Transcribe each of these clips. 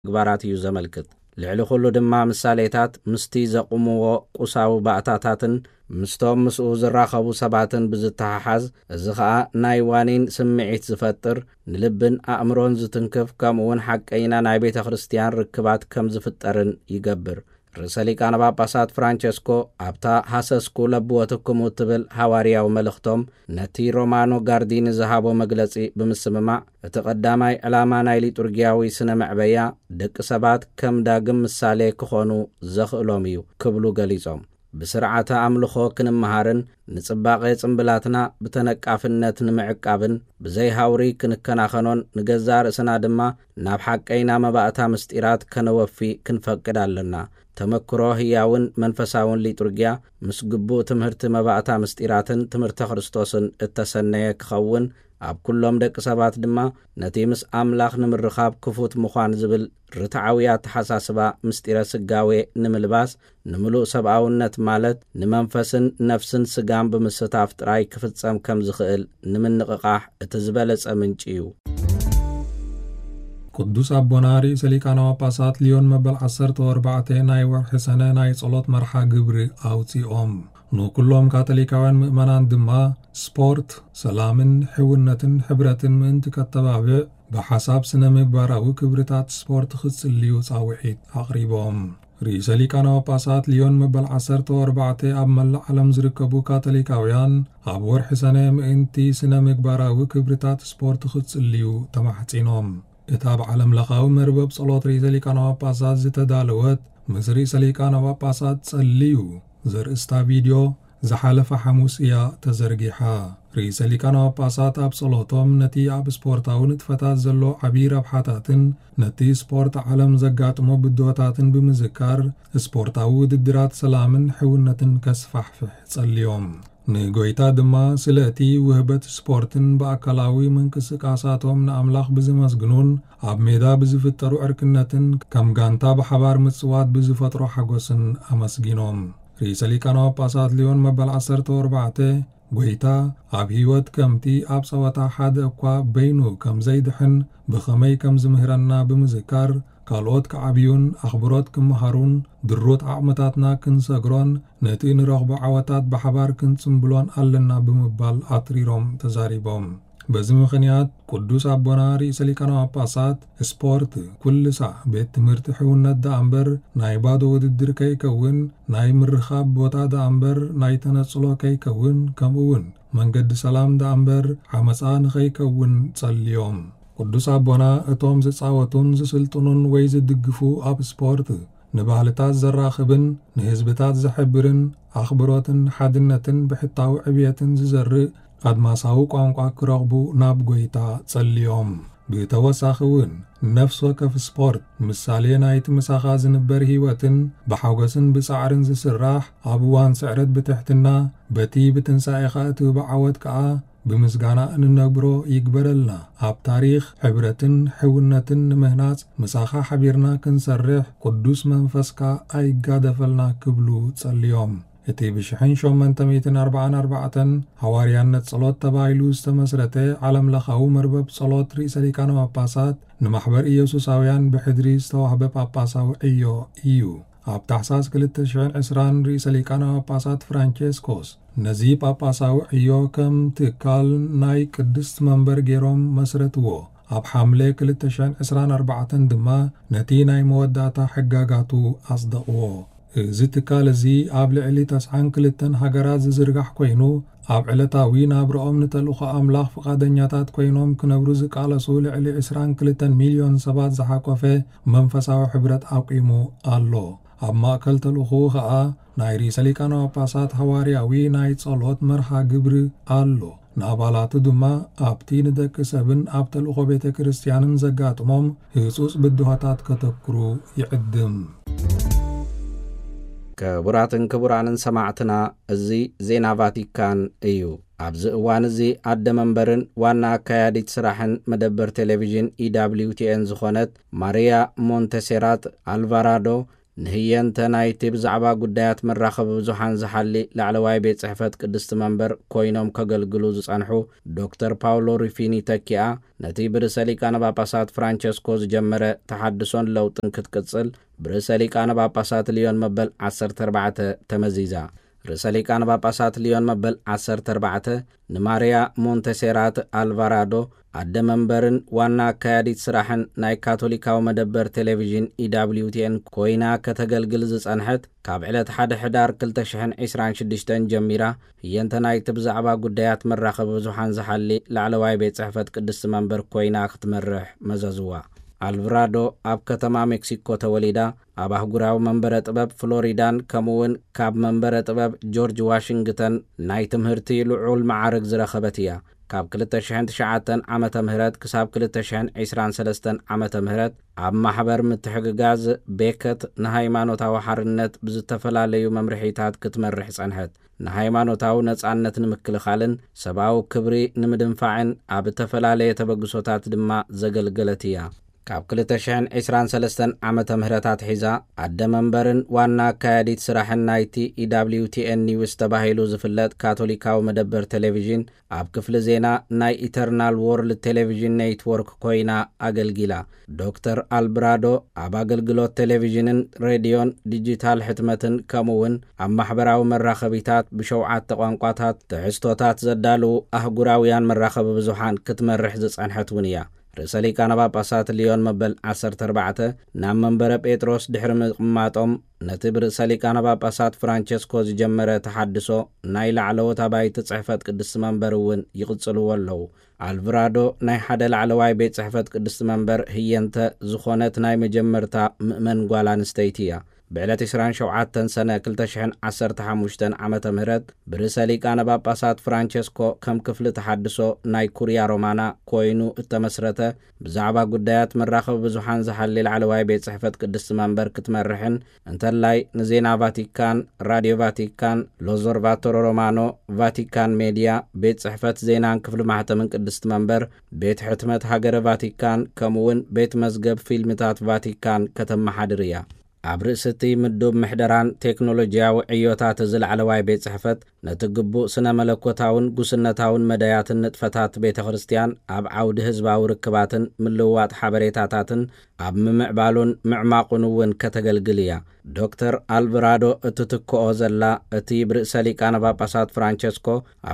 ግባራት እዩ ዘመልክት ልዕሊ ኩሉ ድማ ምሳሌታት ምስቲ ዘቁምዎ ቁሳዊ ባእታታትን ምስቶም ምስኡ ዝራኸቡ ሰባትን ብዝተሓሓዝ እዚ ኸዓ ናይ ዋኒን ስምዒት ዝፈጥር ንልብን ኣእምሮን ዝትንክፍ ከምኡውን ሓቀይና ናይ ቤተ ክርስቲያን ርክባት ከም ዝፍጠርን ይገብር ርእሰ ሊቃነ ጳጳሳት ፍራንቸስኮ ኣብታ ሃሰስኩ ለብወትኩም ትብል ሐዋርያዊ መልእኽቶም ነቲ ሮማኖ ጋርዲኒ ዝሃቦ መግለጺ ብምስምማዕ እቲ ቀዳማይ ዕላማ ናይ ሊጡርግያዊ ስነ መዕበያ ደቂ ሰባት ከም ዳግም ምሳሌ ክኾኑ ዘኽእሎም እዩ ክብሉ ገሊጾም ብስርዓተ ኣምልኾ ክንመሃርን ንጽባቐ ጽምብላትና ብተነቃፍነት ንምዕቃብን ብዘይሃውሪ ክንከናኸኖን ንገዛእ ርእስና ድማ ናብ ሓቀይና መባእታ ምስጢራት ከነወፊ ክንፈቅድ ኣለና ተመክሮ ህያውን መንፈሳውን ሊጡርግያ ምስ ግቡእ ትምህርቲ መባእታ ምስጢራትን ትምህርተ ክርስቶስን እተሰነየ ክኸውን ኣብ ኩሎም ደቂ ሰባት ድማ ነቲ ምስ ኣምላኽ ንምርኻብ ክፉት ምዃን ዝብል ርትዓውያ ተሓሳስባ ምስጢረ ስጋዌ ንምልባስ ንምሉእ ሰብኣውነት ማለት ንመንፈስን ነፍስን ስጋን ብምስታፍ ጥራይ ክፍጸም ከም ዝኽእል ንምንቕቓሕ እቲ ዝበለጸ ምንጭ እዩ ቅዱስ አቦና ርእሰ ሊቃነ ጳጳሳት ሊዮን መበል 14 ናይ ወርሒ ሰነ ናይ ጸሎት መርሓ ግብሪ ኣውፂኦም ንኩሎም ካቶሊካውያን ምእመናን ድማ ስፖርት ሰላምን ሕውነትን ሕብረትን ምእንቲ ከተባብዕ ብሓሳብ ስነ ምግባራዊ ክብርታት ስፖርት ክጽልዩ ጻውዒት ኣቕሪቦም ርእሰ ሊቃነ ጳጳሳት ሊዮን መበል 14 ኣብ መላእ ዓለም ዝርከቡ ካቶሊካውያን ኣብ ወርሒ ሰነ ምእንቲ ስነ ምግባራዊ ክብርታት ስፖርት ክጽልዩ ተማሕጺኖም እታ ብዓለም ለኻዊ መርበብ ጸሎት ርእሰ ሊቃነ ጳጳሳት ዝተዳለወት ምስ ርእሰ ሊቃነ ጳጳሳት ጸልዩ ዘርእስታ ቪድዮ ዝሓለፈ ሐሙስ እያ ተዘርጊሓ ርእሰ ሊቃነ ጳጳሳት ኣብ ጸሎቶም ነቲ ኣብ ስፖርታዊ ንጥፈታት ዘሎ ዓብዪ ረብሓታትን ነቲ ስፖርት ዓለም ዘጋጥሞ ብድሆታትን ብምዝካር ስፖርታዊ ውድድራት ሰላምን ሕውነትን ከስፋሕፍሕ ጸልዮም ንጎይታ ድማ ስለ እቲ ውህበት ስፖርትን በአካላዊ ምንቅስቃሳቶም ንኣምላኽ ብዝመስግኑን ኣብ ሜዳ ብዝፍጠሩ ዕርክነትን ከም ጋንታ ብሓባር ምጽዋት ብዝፈጥሮ ሓጎስን ኣመስጊኖም ርእሰ ሊቃነ ጳጳሳት ሊዮን መበል 14 ጎይታ ኣብ ህይወት ከምቲ ኣብ ጸወታ ሓደ እኳ በይኑ ከም ዘይድሕን ብኸመይ ከም ዝምህረና ብምዝካር ካልኦት ከዓብዩን ኣኽብሮት ክመሃሩን ድሮት ዓቕምታትና ክንሰግሮን ነቲ ንረኽቦ ዓወታት ብሓባር ክንጽምብሎን ኣለና ብምባል ኣትሪሮም ተዛሪቦም በዚ ምኽንያት ቅዱስ አቦና ርእሰ ሊቃነ ጳጳሳት ስፖርት ኩሉ ሳዕ ቤት ትምህርቲ ሕውነት ደኣምበር ናይ ባዶ ውድድር ከይከውን ናይ ምርኻብ ቦታ ደኣምበር ናይ ተነጽሎ ከይከውን ከምኡውን መንገዲ ሰላም ደኣምበር ዓመፃ ንኸይከውን ጸልዮም ቅዱስ አቦና እቶም ዝጻወቱን ዝስልጥኑን ወይ ዝድግፉ ኣብ ስፖርት ንባህልታት ዘራኽብን ንህዝብታት ዝሕብርን ኣኽብሮትን ሓድነትን ብሕታዊ ዕብየትን ዝዘርእ ኣድማሳዊ ቋንቋ ክረኽቡ ናብ ጎይታ ጸልዮም ብተወሳኺ እውን ነፍስ ወከፍ ስፖርት ምሳሌ ናይቲ ምሳኻ ዝንበር ህይወትን ብሓጎስን ብጻዕርን ዝስራሕ ኣብ እዋን ስዕረት ብትሕትና በቲ ብትንሳኤኻ እትህቦ ዓወት ከዓ ብምስጋና እንነግብሮ ይግበረልና ኣብ ታሪኽ ሕብረትን ሕውነትን ንምህናጽ ምሳኻ ሓቢርና ክንሰርሕ ቅዱስ መንፈስካ ኣይጋደፈልና ክብሉ ጸልዮም እቲ ብ1844 ሐዋርያነት ጸሎት ተባሂሉ ዝተመስረተ ዓለም ለኻዊ መርበብ ጸሎት ርእሰ ሊቃነ ጳጳሳት ንማሕበር ኢየሱሳውያን ብሕድሪ ዝተዋህበ ጳጳሳዊ ዕዮ እዩ ኣብ ታሕሳስ 2020 ርእሰ ሊቃነ ጳጳሳት ፍራንቸስኮስ ነዚ ጳጳሳዊ ዕዮ ከም ትካል ናይ ቅድስት መንበር ገይሮም መስረትዎ ኣብ ሓምለ 2024 ድማ ነቲ ናይ መወዳእታ ሕጋጋቱ ኣጽደቕዎ እዚ ትካል እዚ ኣብ ልዕሊ 92 ሃገራት ዝዝርጋሕ ኮይኑ ኣብ ዕለታዊ ናብርኦም ንተልእኾ ኣምላኽ ፍቓደኛታት ኮይኖም ክነብሩ ዝቃለሱ ልዕሊ 22 ሚልዮን ሰባት ዝሓቆፈ መንፈሳዊ ሕብረት ኣቂሙ ኣሎ ኣብ ማእከል ተልእኹ ከዓ ናይ ርእሰ ሊቃነ ጳጳሳት ሐዋርያዊ ናይ ጸሎት መርሃ ግብሪ ኣሎ ንኣባላቱ ድማ ኣብቲ ንደቂ ሰብን ኣብ ተልእኾ ቤተ ክርስቲያንን ዘጋጥሞም ህጹጽ ብድሆታት ከተክሩ ይዕድም ክቡራትን ክቡራንን ሰማዕትና እዚ ዜና ቫቲካን እዩ ኣብዚ እዋን እዚ ኣደ መንበርን ዋና ኣካያዲት ስራሕን መደበር ቴሌቪዥን EWTN ዝኾነት ማሪያ ሞንቴሴራት ኣልቫራዶ ንህየንተ ናይቲ ብዛዕባ ጉዳያት መራኸቢ ብዙሓን ዝሓሊ ላዕለዋይ ቤት ጽሕፈት ቅድስቲ መንበር ኮይኖም ከገልግሉ ዝጸንሑ ዶክተር ፓውሎ ሩፊኒ ተኪኣ ነቲ ብርሰ ሊቃነ ጳጳሳት ፍራንቸስኮ ዝጀመረ ተሓድሶን ለውጥን ክትቅጽል ብርሰ ሊቃነ ጳጳሳት ሊዮን መበል 14 ተመዚዛ። ርዕሰ ሊቃነ ጳጳሳት ሊዮን መበል 14 ንማርያ ሞንቴሴራት አልቫራዶ አደ መንበርን ዋና አካያዲት ስራሕን ናይ ካቶሊካዊ መደበር ቴሌቪዥን EWTN ኮይና ከተገልግል ዝጸንሐት ካብ ዕለት 1 ሕዳር 2026 ጀሚራ ህየንተናይቲ ብዛዕባ ጉዳያት መራኸቢ ብዙሓን ዝሓሊ ላዕለዋይ ቤት ጽሕፈት ቅድስቲ መንበር ኮይና ክትመርሕ መዘዝዋ። አልቫራዶ ኣብ ከተማ ሜክሲኮ ተወሊዳ ኣብ ኣህጉራዊ መንበረ ጥበብ ፍሎሪዳን ከምውን ካብ መንበረ ጥበብ ጆርጅ ዋሽንግተን ናይ ትምህርቲ ልዑል ማዕርግ ዝረኸበት እያ። ካብ 2009 ዓመተ ምህረት ክሳብ 2023 ዓመተ ምህረት ኣብ ማሕበር ምትሕግጋዝ ቤከት ንሃይማኖታዊ ሓርነት ብዝተፈላለዩ መምርሒታት ክትመርሕ ጸንሐት። ንሃይማኖታዊ ነጻነት ንምክልኻልን ሰብኣዊ ክብሪ ንምድንፋዕን ኣብ ተፈላለየ ተበግሶታት ድማ ዘገልገለት እያ። ካብ 2023 ዓመተ ምህረታት ሒዛ ኣደ መንበርን ዋና አካያዲት ስራሕን ናይቲ EWTN ኒውስ ተባሂሉ ዝፍለጥ ካቶሊካዊ መደበር ቴሌቪዥን ኣብ ክፍሊ ዜና ናይ ኢተርናል ወርልድ ቴሌቪዥን ኔትወርክ ኮይና ኣገልጊላ። ዶክተር አልቫራዶ ኣብ ኣገልግሎት ቴሌቪዥንን ሬድዮን ዲጂታል ሕትመትን ከምውን ኣብ ማሕበራዊ መራኸቢታት ብሸውዓተ ቋንቋታት ትሕዝቶታት ዘዳልው ኣህጉራውያን መራኸቢ ብዙሓን ክትመርሕ ዝጸንሐት እውን እያ። ርዕሰ ሊቃነ ጳጳሳት ሊዮን መበል 14 ናብ መንበረ ጴጥሮስ ድሕሪ ምቕማጦም ነቲ ብርዕሰ ሊቃነ ጳጳሳት ፍራንቸስኮ ዝጀመረ ተሓድሶ ናይ ላዕለዎት ኣባይቲ ጽሕፈት ቅድስቲ መንበር እውን ይቕጽልዎ ኣለዉ። አልቫራዶ ናይ ሓደ ላዕለዋይ ቤት ጽሕፈት ቅድስቲ መንበር ህየንተ ዝኾነት ናይ መጀመርታ ምእመን ጓል ኣንስተይቲ እያ። ብዕለት 27 ሰነ 2015 ዓመተ ምህረት ብርዕሰ ሊቃነ ጳጳሳት ፍራንቸስኮ ከም ክፍሊ ተሓድሶ ናይ ኩርያ ሮማና ኮይኑ እተመስረተ ብዛዕባ ጉዳያት መራኸቢ ብዙሓን ዝሓሊ ላዕለዋይ ቤት ጽሕፈት ቅድስቲ መንበር ክትመርሕን እንተላይ ንዜና ቫቲካን፣ ራድዮ ቫቲካን፣ ሎዞርቫቶሮ ሮማኖ፣ ቫቲካን ሜድያ፣ ቤት ጽሕፈት ዜናን ክፍሊ ማሕተምን ቅድስቲ መንበር፣ ቤት ሕትመት ሃገረ ቫቲካን ከምውን ቤት መዝገብ ፊልምታት ቫቲካን ከተመሓድር እያ። ኣብ ርእስቲ ምዱብ ምሕደራን ቴክኖሎጂያዊ ዕዮታት ዝለዕለዋይ ቤት ጽሕፈት ነቲ ግቡእ ስነ መለኮታውን ጉስነታውን መዳያትን ንጥፈታት ቤተ ክርስቲያን ኣብ ዓውዲ ህዝባዊ ርክባትን ምልውዋጥ ሓበሬታታትን ኣብ ምምዕባሉን ምዕማቁን እውን ከተገልግል እያ። ዶክተር አልቫራዶ እትትክኦ ዘላ እቲ ብርዕሰ ሊቃነ ጳጳሳት ፍራንቸስኮ ኣብ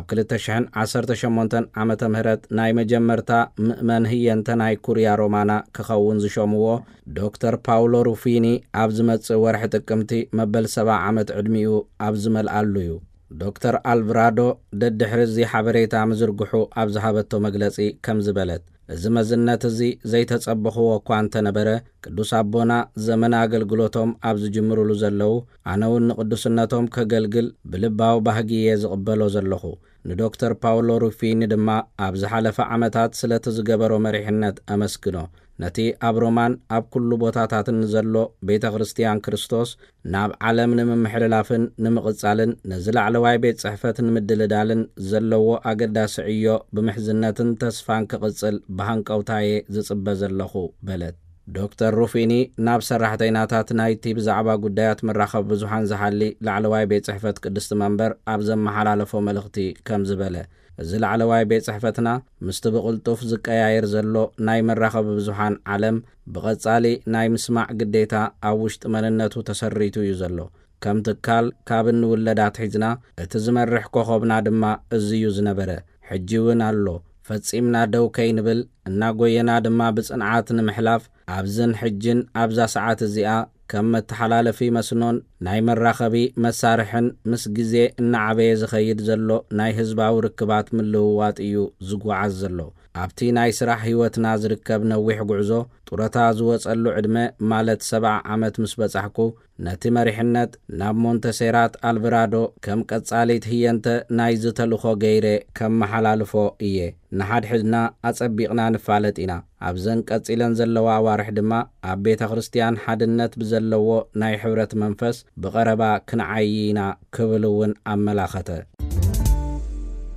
2018 ዓመተ ምህረት ናይ መጀመርታ ምእመን ህየንተ ናይ ኩርያ ሮማና ክኸውን ዝሾምዎ ዶክተር ፓውሎ ሩፊኒ ኣብ ዝመጽእ ወርሒ ጥቅምቲ መበል 70 ዓመት ዕድሚኡ ኣብ ዝመልኣሉ እዩ። ዶክተር አልቫራዶ ደድሕሪ ሓበሬታ ምዝርግሑ ኣብ ዝሃበቶ መግለጺ ከም ዝበለት እዚ መዝነት እዚ ዘይተጸበኽዎ እኳ እንተነበረ ቅዱስ ኣቦና ዘመን ኣገልግሎቶም ኣብ ዝጅምሩሉ ዘለዉ ኣነ እውን ንቅዱስነቶም ከገልግል ብልባዊ ባህጊየ ዝቕበሎ ዘለኹ። ንዶክተር ፓውሎ ሩፊኒ ድማ ኣብ ዝሓለፈ ዓመታት ስለቲ ዝገበሮ መሪሕነት ኣመስግኖ። ነቲ ኣብ ሮማን ኣብ ኩሉ ቦታታትን ዘሎ ቤተ ክርስቲያን ክርስቶስ ናብ ዓለም ንምምሕልላፍን ንምቕጻልን ንዝላዕለዋይ ቤት ጽሕፈትን ምድልዳልን ዘለዎ ኣገዳሲ ዕዮ ብምሕዝነትን ተስፋን ክቕጽል ብሃንቀውታየ ዝጽበ ዘለኹ በለት። ዶክተር ሩፊኒ ናብ ሰራሕተኛታት ናይቲ ብዛዕባ ጉዳያት መራኸቢ ብዙሓን ዝሓሊ ላዕለዋይ ቤት ጽሕፈት ቅድስቲ መንበር ኣብ ዘመሓላለፎ መልእኽቲ ከም ዝበለ እዚ ላዕለዋይ ቤት ጽሕፈትና ምስቲ ብቕልጡፍ ዝቀያየር ዘሎ ናይ መራኸቢ ብዙሓን ዓለም ብቐጻሊ ናይ ምስማዕ ግዴታ ኣብ ውሽጢ መንነቱ ተሰሪቱ እዩ ዘሎ። ከም ትካል ካብ እንውለዳት ሒዝና እቲ ዝመርሕ ኮኸብና ድማ እዝዩ ዝነበረ ሕጂ እውን ኣሎ። ፈጺምና ደው ከይንብል እናጎየና ድማ ብጽንዓት ንምሕላፍ ኣብዝን ሕጅን ኣብዛ ሰዓት እዚኣ ከም መተሓላለፊ መስኖን ናይ መራኸቢ መሳርሕን ምስ ግዜ እናዓበየ ዝኸይድ ዘሎ ናይ ህዝባዊ ርክባት ምልውዋጥ እዩ ዝጓዓዝ ዘሎ። ኣብቲ ናይ ስራሕ ህይወትና ዝርከብ ነዊሕ ጉዕዞ ጡረታ ዝወጸሉ ዕድመ ማለት 70 ዓመት ምስ በጻሕኩ ነቲ መሪሕነት ናብ ሞንቴሴራት አልቫራዶ ከም ቀጻሊት ህየንተ ናይ ዝተልኾ ገይረ ከም መሓላልፎ እየ። ንሓድሕድና ኣጸቢቕና ንፋለጥ ኢና። ኣብዘን ቀጺለን ዘለዋ ኣዋርሕ ድማ ኣብ ቤተ ክርስቲያን ሓድነት ብዘለዎ ናይ ሕብረት መንፈስ ብቐረባ ክንዓይ ኢና ክብል እውን ኣመላኸተ።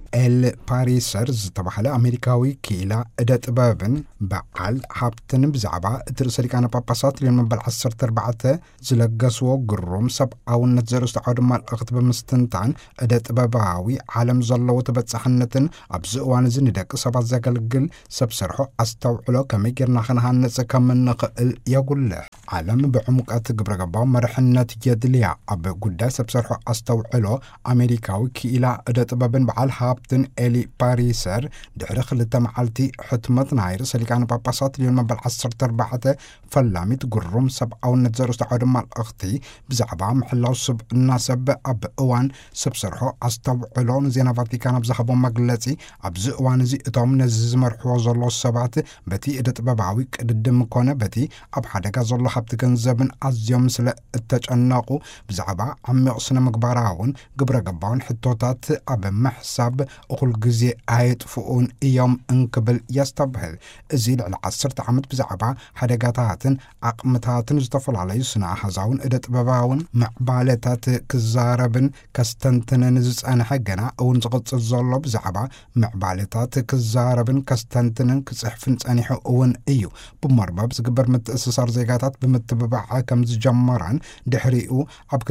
ፓሪሰር ዝተባሃለ ኣሜሪካዊ ኪኢላ እደ ጥበብን በዓል ሃብትን ብዛዕባ እቲ ርእሰ ሊቃነ ጳጳሳት ሊዮን መበል 14 ዝለገስዎ ግሩም ሰብኣውነት ዘርእስቱ ዓውደ መልእኽቲ ብምስትንታን እደ ጥበባዊ ዓለም ዘለዎ ተበጻሕነትን ኣብዚ እዋን እዚ ንደቂ ሰባት ዘገልግል ሰብ ሰርሖ ኣስተውዕሎ ከመይ ጌርና ክንሃንጽ ከም እንኽእል የጉልሕ። ዓለም ብዕሙቀት ግብረ ገባዊ መርሕነት የድልያ ኣብ ጉዳይ ሰብ ሰርሖ ኣስተውዕሎ ኣሜሪካዊ ኪኢላ እደ ጥበብን በዓል ሃብትን ፓሪሰር ድሕሪ 2 መዓልቲ ሕትመት ናይ ርእሰ ሊቃነ ጳጳሳት ሊዮን መበል 14 ፈላሚት ግሩም ሰብኣውነት ዘርእስቱ ዓውደ መልእኽቲ ብዛዕባ ምሕላው ስብዕና ሰብ ኣብ እዋን ሰብ ሰርሖ ኣስተውዕሎ ንዜና ቫቲካን ኣብ ዝሃቦ መግለጺ ኣብዚ እዋን እዚ እቶም ነዚ ዝመርሕዎ ዘሎ ሰባት በቲ እደ ጥበባዊ ቅድድም ኮነ በቲ ኣብ ሓደጋ ዘሎ ሃብቲ ገንዘብን ኣዝዮም ስለ እተጨነቑ ብዛዕባ ዓሚቕ ስነ ምግባራውን ግብረ ገባውን ሕቶታት ኣብ ምሕሳብ እኹል ግዜ ኣይጥፍኡን እዮም እንክብል የስተብህል። እዚ ልዕሊ 10 ዓመት ብዛዕባ ሓደጋታትን ዓቕምታትን ዝተፈላለዩ ስነ ኣሃዛውን እደ ጥበባውን ምዕባለታት ክዛረብን ከስተንትንን ዝጸንሐ ገና እውን ዝቕጽል ዘሎ ብዛዕባ ምዕባለታት ክዛረብን ከስተንትንን ክጽሕፍን ጸኒሑ እውን እዩ። ብመርበብ ዝግበር ምትእስሳር ዜጋታት ብምትብባዕ ከም ዝጀመረን ድሕሪኡ ኣብ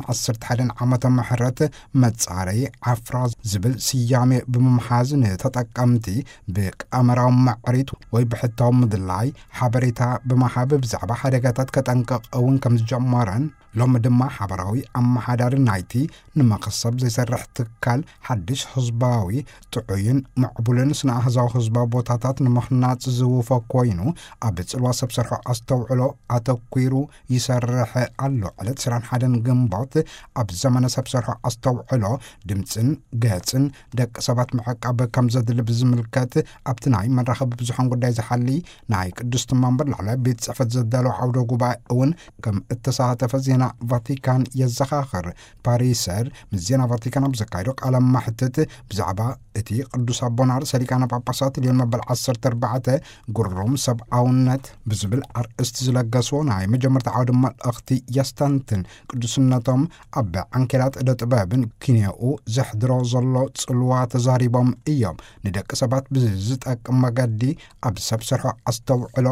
2011 ዓመተ ምህረት መጻረይ ዓፍራ ዝብል ስያሜ ብምምሓዝ ንተጠቀምቲ ብቀመራዊ ማዕሪት ወይ ብሕታዊ ምድላይ ሓበሬታ ብምሃብ ብዛዕባ ሓደጋታት ከጠንቅቕ እውን ከም ዝጀመረን ሎሚ ድማ ሓበራዊ ኣመሓዳሪ ናይቲ ንመኸሰብ ዘይሰርሕ ትካል ሓድሽ ህዝባዊ ጥዑይን ምዕቡልን ስነ ኣህዛዊ ህዝባዊ ቦታታት ንምኽናጽ ዝውፈ ኮይኑ ኣብ ጽልዋ ሰብ ሰርሖ ኣስተውዕሎ ኣተኲሩ ይሰርሕ ኣሎ። ዕለት 21 ግንቦት ኣብ ዘመነ ሰብ ሰርሖ ኣስተውዕሎ ድምፅን ገጽን ደቂ ሰባት ምዕቃብ ከም ዘድሊ ብዝምልከት ኣብቲ ናይ መራኸቢ ብዙሓን ጉዳይ ዝሓሊ ናይ ቅድስቲ መንበር ላዕለዋይ ቤት ጽሕፈት ዘዳለወ ዓውደ ጉባኤ እውን ከም እተሳተፈ ዜና ቫቲካን የዘኻኽር። ፓሪሰር ምስ ዜና ቫቲካን ኣብ ዘካይዶ ቃለ ማሕትት ብዛዕባ እቲ ቅዱስ ኣቦና ርእሰ ሊቃነ ጳጳሳት ሊዮን መበል 14 ግሩም ሰብኣውነት ብዝብል ኣርእስቲ ዝለገስዎ ናይ መጀመርታ ዓውደ መልእኽቲ የስተንትን ቅዱስነቶም ኣብ ዓንኬላት እደ ጥበብን ኪንያኡ ዘሕድሮ ዘሎ ጽልዋ ተዛሪቦም እዮም። ንደቂ ሰባት ብዝጠቅም መገዲ ኣብ ሰብ ሰርሖ ኣስተውዕሎ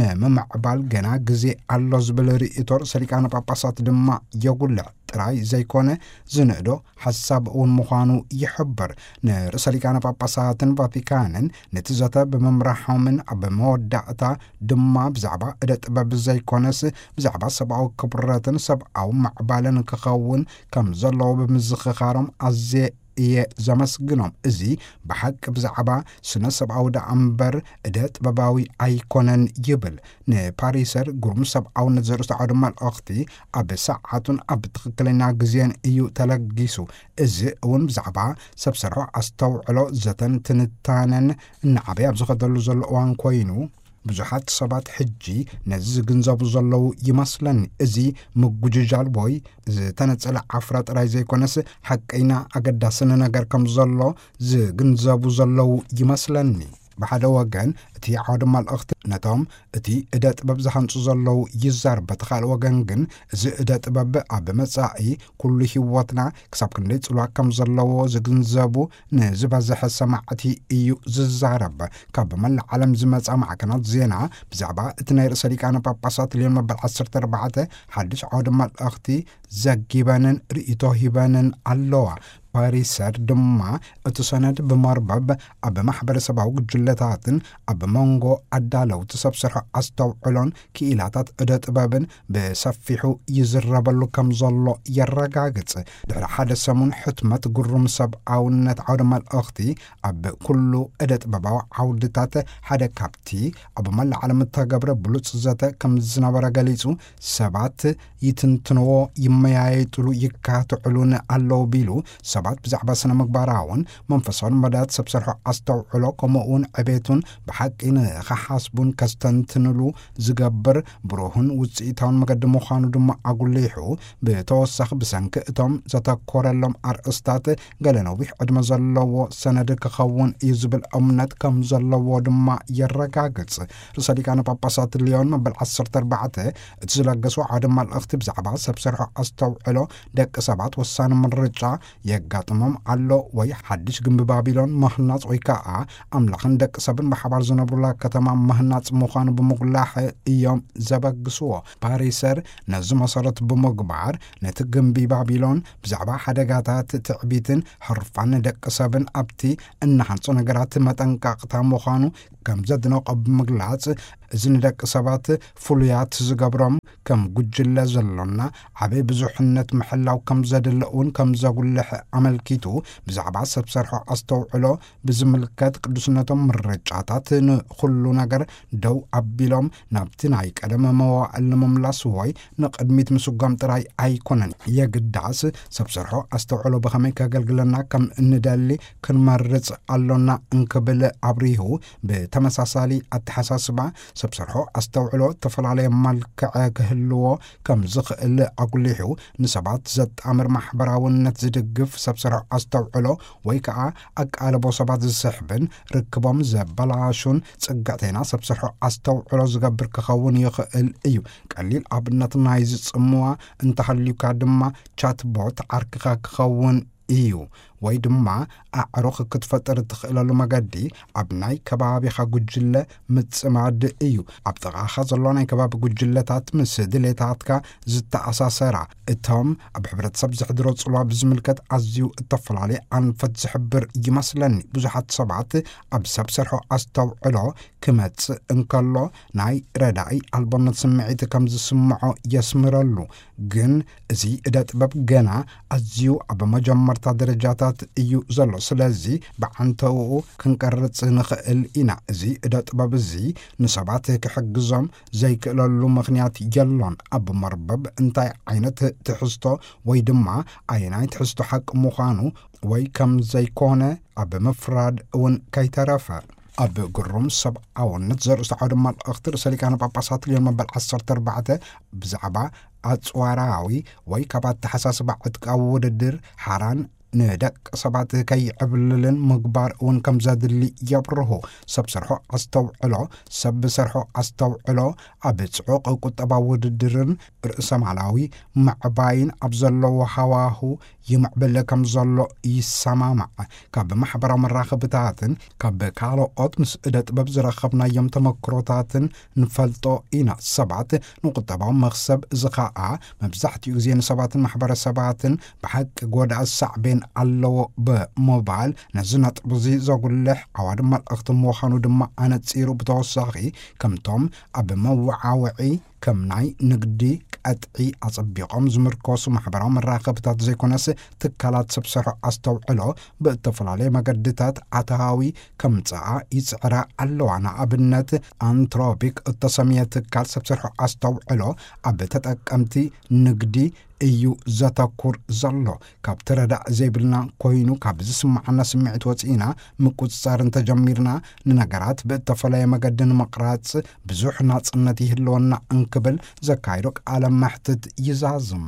ንምምዕባል ገና ግዜ ኣሎ ዝብል ርእቶ ርእሰ ሊቃነ ጳጳሳት ድማ የጉልዕ። ጥራይ ዘይኮነ ዝንእዶ ሓሳብ እውን ምዃኑ ይሕብር። ንርእሰ ሊቃነ ጳጳሳትን ቫቲካንን ነቲ ዘተ ብምምራሖምን ኣብ መወዳእታ ድማ ብዛዕባ እደ ጥበብ ዘይኮነስ ብዛዕባ ሰብኣዊ ክብረትን ሰብኣዊ ማዕባልን ክኸውን ከም ዘለዎ ብምዝኽኻሮም ኣዝየ እየ ዘመስግኖም። እዚ ብሓቂ ብዛዕባ ስነ ሰብኣዊ ዳ እምበር እደ ጥበባዊ ኣይኮነን ይብል። ንፓሪሰር ግሩም ሰብኣውነት ዘርእስቱ ዓውደ መልእኽቲ ኣብ ሰዓቱን ኣብ ትኽክለኛ ግዜን እዩ ተለጊሱ። እዚ እውን ብዛዕባ ሰብ ሰርሖ ኣስተውዕሎ ዘተን ትንታነን እናዓበይ ኣብ ዝኸደሉ ዘሎ እዋን ኮይኑ ብዙሓት ሰባት ሕጂ ነዚ ዝግንዘቡ ዘለዉ ይመስለኒ። እዚ ምጉጅጃል ወይ ዝተነጸለ ዓፍራ ጥራይ ዘይኮነስ ሓቀይና ኣገዳስን ነገር ከም ዘሎ ዝግንዘቡ ዘለዉ ይመስለኒ። ብሓደ ወገን እቲ ዓውደ መልእኽቲ ነቶም እቲ እደ ጥበብ ዝሃንጹ ዘለዉ ይዛረብ፣ በቲ ካልእ ወገን ግን እዚ እደ ጥበብ ኣብ መጻኢ ኩሉ ህይወትና ክሳብ ክንደይ ጽልዋ ከም ዘለዎ ዝግንዘቡ ንዝበዝሐ ሰማዕቲ እዩ ዝዛረብ። ካብ መላእ ዓለም ዝመጻ ማዕከናት ዜና ብዛዕባ እቲ ናይ ርእሰ ሊቃነ ጳጳሳት ሊዮን መበል 14 ሓድሽ ዓውደ መልእኽቲ ዘጊበንን ርእቶ ሂበንን ኣለዋ። ፓሪሰር ድማ እቲ ሰነድ ብመርበብ ኣብ ማሕበረሰባዊ ጉጅለታትን ኣብ መንጎ ኣዳለውቲ ሰብ ሰርሖ ኣስተውዕሎን ክኢላታት እደ ጥበብን ብሰፊሑ ይዝረበሉ ከም ዘሎ የረጋግጽ። ድሕሪ ሓደ ሰሙን ሕትመት ግሩም ሰብኣውነት ዓውደ መልእኽቲ ኣብ ኩሉ እደ ጥበባዊ ዓውድታት ሓደ ካብቲ ኣብ መላእ ዓለም እተገብረ ብሉጽ ዘተ ከም ዝነበረ ገሊጹ ሰባት ይትንትንዎ ይመያየጥሉ ይካትዕሉን ኣለዉ ቢሉ ሰባት ብዛዕባ ስነ ምግባራውን መንፈሳውን መዳት ሰብ ሰርሖ ኣስተውዕሎ ከምኡውን ዕቤቱን ብሓቂ ንኸሓስቡን ከስተንትንሉ ዝገብር ብሩህን ውፅኢታውን መገዲ ምዃኑ ድማ ኣጉሊሑ ብተወሳኺ ብሰንኪ እቶም ዘተኮረሎም ኣርእስታት ገለ ነዊሕ ዕድመ ዘለዎ ሰነድ ክኸውን እዩ ዝብል እምነት ከም ዘለዎ ድማ የረጋግጽ። ርእሰ ሊቃነ ጳጳሳት ሊዮን መበል 14 እቲ ዝለገስዎ ዓውደ መልእኽቲ ብዛዕባ ሰብ ሰርሖ ኣስተውዕሎ ደቂ ሰባት ወሳኒ ምርጫ የጋጥሞም አሎ ወይ ሓድሽ ግንቢ ባቢሎን መህናጽ ወይ ከዓ ኣምላኽን ደቂ ሰብን ብሓባር ዝነብሩላ ከተማ መህናጽ ምዃኑ ብምጉላሕ እዮም ዘበግስዎ። ፓሪሰር ነዚ መሰረት ብምግባር ነቲ ግንቢ ባቢሎን ብዛዕባ ሓደጋታት ትዕቢትን ሕርፋን ደቂ ሰብን ኣብቲ እናሃንጾ ነገራት መጠንቃቕታ ምዃኑ ከም ዘድነቆ ብምግላጽ እዚ ንደቂ ሰባት ፍሉያት ዝገብሮም ከም ጉጅለ ዘሎና ዓበይ ብዙሕነት ምሕላው ከም ዘድልኡን ከም ዘጉልሕ ኣመልኪቱ ብዛዕባ ሰብ ሰርሖ ኣስተውዕሎ ብዝምልከት ቅዱስነቶም ምርጫታት ንኩሉ ነገር ደው ኣቢሎም ናብቲ ናይ ቀደመ መዋዕል ንምምላስ ወይ ንቅድሚት ምስጓም ጥራይ ኣይኮነን የግዳስ ሰብ ሰርሖ ኣስተውዕሎ ብኸመይ ከገልግለና ከም እንደሊ ክንመርጽ ኣሎና እንክብል ኣብሪሁ ብተመሳሳሊ ኣተሓሳስባ ሰብ ሰርሖ ኣስተውዕሎ ተፈላለየ መልክዕ ክህልዎ ከም ዝኽእል ኣጉሊሑ ንሰባት ዘጣምር ማሕበራውነት ዝድግፍ ሰብ ሰርሖ ኣስተውዕሎ ወይ ከዓ ኣቃለቦ ሰባት ዝስሕብን ርክቦም ዘበላሹን ጽጋዕቴና ሰብ ሰርሖ ኣስተውዕሎ ዝገብር ክኸውን ይኽእል እዩ። ቀሊል ኣብነት ናይ ዝጽምዋ እንተሃልዩካ ድማ ቻትቦት ዓርክኻ ክኸውን እዩ ወይ ድማ ኣዕሩኽ ክትፈጥር ትኽእለሉ መገዲ ኣብ ናይ ከባቢኻ ጉጅለ ምጽማድ እዩ። ኣብ ጥቓኻ ዘሎ ናይ ከባቢ ጉጅለታት ምስ ድሌታትካ ዝተኣሳሰራ እቶም ኣብ ሕብረተሰብ ዝሕድሮ ጽልዋ ብዝምልከት ኣዝዩ እተፈላለየ ኣንፈት ዝሕብር ይመስለኒ። ብዙሓት ሰባት ኣብ ሰብ ሰርሖ ኣስተውዕሎ ክመጽእ እንከሎ ናይ ረዳኢ ኣልቦነት ስምዒት ከም ዝስምዖ የስምረሉ። ግን እዚ እደ ጥበብ ገና ኣዝዩ ኣብ መጀመርታ ደረጃታት እዩ ዘሎ። ስለዚ ብዓንተውኡ ክንቀርጽ ንኽእል ኢና። እዚ እደ ጥበብ እዚ ንሰባት ክሕግዞም ዘይክእለሉ ምኽንያት የሎን። ኣብ መርበብ እንታይ ዓይነት ትሕዝቶ ወይ ድማ ኣየናይ ትሕዝቶ ሓቂ ምዃኑ ወይ ከም ዘይኮነ ኣብ ምፍራድ እውን ከይተረፈ ኣብ ግሩም ሰብኣውነት ዘርእስተ ዓውደ መልእኽቲ ርእሰ ሊቃነ ጳጳሳት ሊዮን መበል 14 ብዛዕባ ኣጽዋራዊ ወይ ካብ ኣተሓሳስባ ዕጥቃዊ ውድድር ሓራን ንደቂ ሰባት ከይዕብልልን ምግባር እውን ከም ዘድሊ የብርሁ። ሰብ ሰርሖ ኣስተውዕሎ ሰብ ሰርሖ ኣስተውዕሎ ኣብ ጽዑቕ ቁጠባዊ ውድድርን ርእሰማላዊ ምዕባይን ኣብ ዘለዎ ሃዋሁ ይምዕብል ከም ዘሎ ይሰማማዕ። ካብ ማሕበራዊ መራኸብታትን ካብ ካልኦት ምስ እደ ጥበብ ዝረኸብናዮም ተመክሮታትን ንፈልጦ ኢና። ሰባት ንቁጠባዊ መኽሰብ እዚ ከዓ መብዛሕትኡ ግዜ ንሰባትን ማሕበረሰባትን ብሓቂ ጎዳእ ሳዕቤን ኣለዎ ብሞባይል ነዚ ነጥብ እዚ ዘጉልሕ ዓዋዲ መልእኽቲ ምዃኑ ድማ ኣነጺሩ ብተወሳኺ ከምቶም ኣብ መወዓውዒ ከም ናይ ንግዲ ቀጥዒ ኣጸቢቖም ዝምርኮሱ ማሕበራዊ መራኸብታት ዘይኮነስ ትካላት ሰብ ሰርሖ ኣስተውዕሎ ብተፈላለየ መገድታት ኣታዊ ከምጽኣ ይጽዕራ ኣለዋ። ንኣብነት አንትሮፒክ እተሰምየ ትካል ሰብ ሰርሖ ኣስተውዕሎ ኣብ ተጠቀምቲ ንግዲ እዩ ዘተኩር ዘሎ። ካብ ትረዳእ ዘይብልና ኮይኑ ካብ ዝስማዓና ስምዒት ወፂና ምቁጽጻር እንተጀሚርና ንነገራት ብተፈላለየ መገዲ ንምቕራጽ ብዙሕ ናጽነት ይህልወና እንክብል ዘካይዶ ቃለ መሕትት ይዛዝም።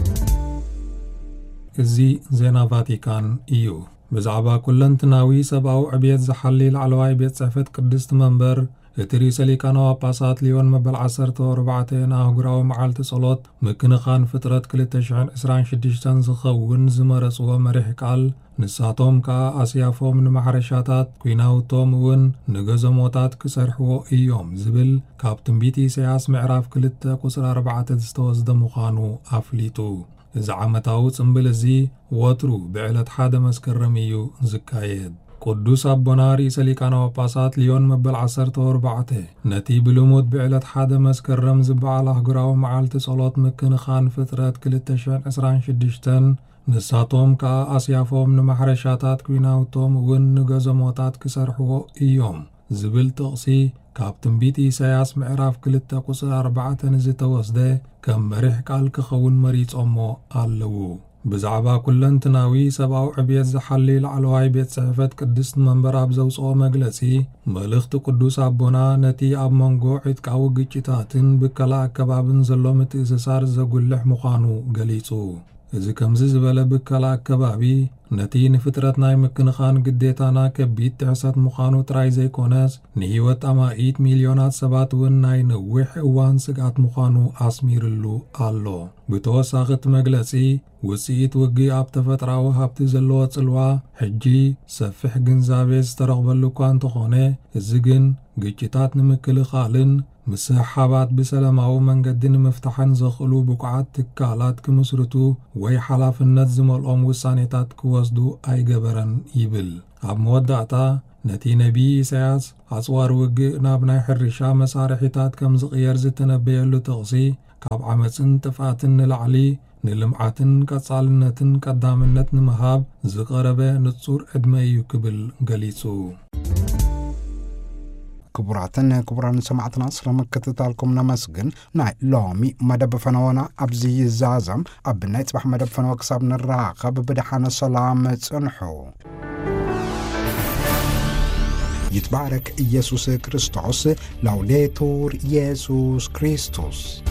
እዚ ዜና ቫቲካን እዩ። ብዛዕባ ኩለንትናዊ ሰብኣዊ ዕብየት ዝሓሊ ላዕለዋይ ቤት ጽሕፈት ቅድስቲ መንበር እቲ ርእሰ ሊቃነ ጳጳሳት ሊዮን መበል 14 ኣህጉራዊ መዓልቲ ጸሎት ምክንኻን ፍጥረት 2026 ዝኸውን ዝመረጽዎ መሪሕ ቃል ንሳቶም ከዓ ኣስያፎም ንማሕረሻታት ኩናውቶም እውን ንገዘሞታት ክሰርሕዎ እዮም ዝብል ካብ ትንቢት ኢሳይያስ ምዕራፍ 2 ቁጽሪ 4 ዝተወስደ ምዃኑ ኣፍሊጡ። እዚ ዓመታዊ ጽምብል እዚ ወትሩ ብዕለት 1 መስከረም እዩ ዝካየድ። ቅዱስ አቦና ርእሰ ሊቃነ ጳጳሳት ሊዮን መበል 14 ነቲ ብልሙድ ብዕለት 1 መስከረም ዝበዓል ኣህጉራዊ መዓልቲ ጸሎት ምክንኻን ፍጥረት 2026 ንሳቶም ከዓ ኣስያፎም ንማሕረሻታት ኩናውቶም እውን ንገዘሞታት ክሰርሕዎ እዮም ዝብል ጥቕሲ ካብ ትንቢት ኢሳይያስ ምዕራፍ 2 ቁጽሪ 4 ዝተወስደ ከም መሪሕ ቃል ክኸውን መሪጾሞ ኣለዉ። ብዛዕባ ኩለንትናዊ ሰብኣዊ ዕብየት ዝሓሊ ላዕለዋይ ቤት ጽሕፈት ቅድስት መንበር ኣብ ዘውፅኦ መግለጺ መልእኽቲ ቅዱስ ኣቦና ነቲ ኣብ መንጎ ዕጥቃዊ ግጭታትን ብከላ ኣከባብን ዘሎ ምትእስሳር ዘጉልሕ ምዃኑ ገሊጹ። إذا كمز زبالة بكلا كبابي نتي نفترت ناي مكنخان قديتانا كبيت تحسات مخانو تراي زي كوناس نهيوت أما 8 مليونات سبات وناي نوح وان سقات مخانو أسمير اللو آلو بتوساقت مجلسي وسيت وقي اب تفتراو هابت زلو صلوا حجي سفح جنزابيز ترغبلو كان تخونه الزجن جيتات نمكل خالن مسحابات بسلاماو منقدن مفتحن زخلو بقعات تكالات كمسرتو وي حلاف النظم الأم والسانيتات كوزدو أي جبران يبل عب مودعتا نتي نبي إساياس عصوار وقي نابناي حرشا مسارحيتات كمزغير زتنبيلو تغسي كاب عمسن تفاتن العلي نلمعاتن كتصالنتن كدامنت نمهاب زقربه نتصور عدمي يكبل قليسو كبران سمعتنا سلام كتتالكم نمسجن ناي لومي مدب فنوانا أبزي الزازم أبناي تبح مدب فنوا كسابنا الراقب بدحان سلام تنحو يتبارك يسوس كريستوس لوليتور يسوس كريستوس